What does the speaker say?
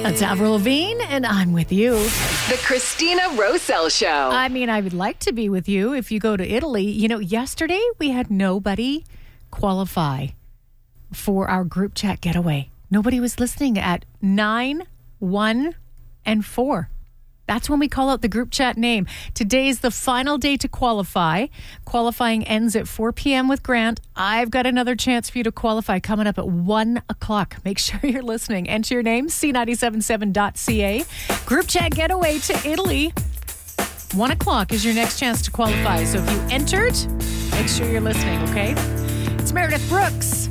It's Avril Lavigne, and I'm with you. The Christina Rosell Show. I mean, I would like to be with you if you go to Italy. You know, yesterday we had nobody qualify for our group chat getaway. Nobody was listening at 9, 1, and 4. That's when we call out the group chat name. Today's the final day to qualify. Qualifying ends at 4 p.m. with Grant. I've got another chance for you to qualify coming up at 1 o'clock. Make sure you're listening. Enter your name, c977.ca. Group chat getaway to Italy. 1 o'clock is your next chance to qualify. So if you entered, make sure you're listening, okay? It's Meredith Brooks.